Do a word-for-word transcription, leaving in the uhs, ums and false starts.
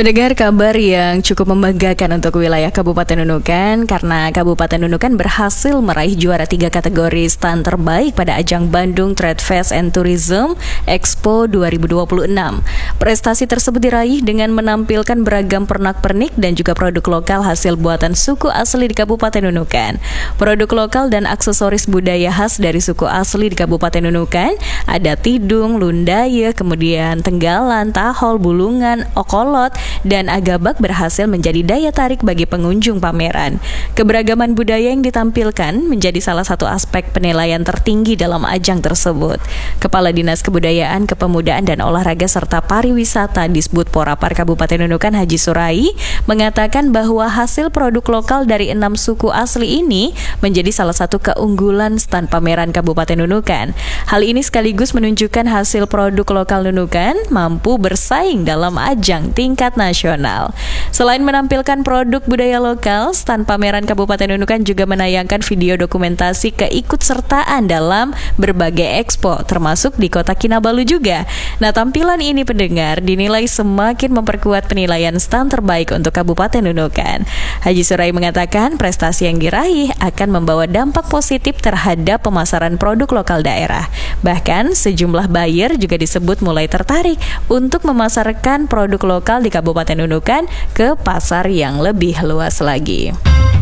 Pendengar, kabar yang cukup membanggakan untuk wilayah Kabupaten Nunukan karena Kabupaten Nunukan berhasil meraih juara tiga kategori stand terbaik pada ajang Bandung Trade Fest and Tourism Expo dua ribu dua puluh enam. Prestasi tersebut diraih dengan menampilkan beragam pernak-pernik dan juga produk lokal hasil buatan suku asli di Kabupaten Nunukan. Produk lokal dan aksesoris budaya khas dari suku asli di Kabupaten Nunukan ada tidung, lundaya, kemudian tenggalan, tahol, bulungan, okolot, dan agabak berhasil menjadi daya tarik bagi pengunjung pameran. Keberagaman budaya yang ditampilkan menjadi salah satu aspek penilaian tertinggi dalam ajang tersebut. Kepala Dinas Kebudayaan, Kepemudaan, dan Olahraga serta Pariwisata Disbud Porapar Kabupaten Nunukan Haji Surai mengatakan bahwa hasil produk lokal dari enam suku asli ini menjadi salah satu keunggulan stand pameran Kabupaten Nunukan. Hal ini sekaligus menunjukkan hasil produk lokal Nunukan mampu bersaing dalam ajang tingkat nasional. Selain menampilkan produk budaya lokal, stand pameran Kabupaten Nunukan juga menayangkan video dokumentasi keikutsertaan dalam berbagai ekspo, termasuk di Kota Kinabalu juga. Nah, tampilan ini, pendengar, dinilai semakin memperkuat penilaian stand terbaik untuk Kabupaten Nunukan. Haji Surai mengatakan prestasi yang diraih akan membawa dampak positif terhadap pemasaran produk lokal daerah. Bahkan sejumlah buyer juga disebut mulai tertarik untuk memasarkan produk lokal di Kabupaten Nunukan ke pasar yang lebih luas lagi.